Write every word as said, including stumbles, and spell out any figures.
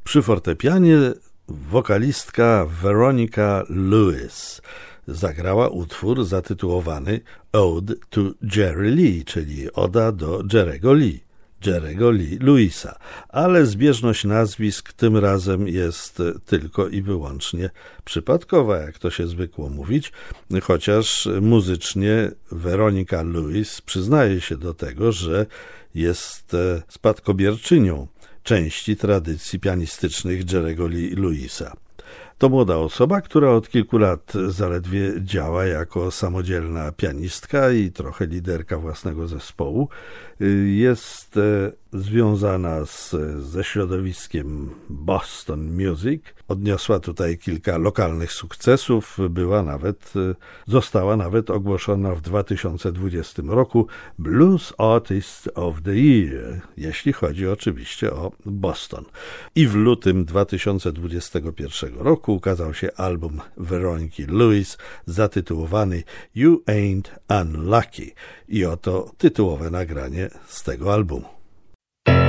Przy fortepianie wokalistka Veronica Lewis zagrała utwór zatytułowany Ode to Jerry Lee, czyli Oda do Jerry'ego Lee, Jerry'ego Lee Lewisa, ale zbieżność nazwisk tym razem jest tylko i wyłącznie przypadkowa, jak to się zwykło mówić, chociaż muzycznie Veronica Lewis przyznaje się do tego, że jest spadkobierczynią części tradycji pianistycznych Jerry'ego Lee Lewisa. To młoda osoba, która od kilku lat zaledwie działa jako samodzielna pianistka i trochę liderka własnego zespołu. Jest związana z, ze środowiskiem Boston Music. Odniosła tutaj kilka lokalnych sukcesów. Była nawet, została nawet ogłoszona w dwa tysiące dwudziestym roku Blues Artist of the Year, jeśli chodzi oczywiście o Boston. I w lutym dwa tysiące dwudziestego pierwszego roku ukazał się album Veroniki Lewis zatytułowany You Ain't Unlucky. I oto tytułowe nagranie z tego albumu.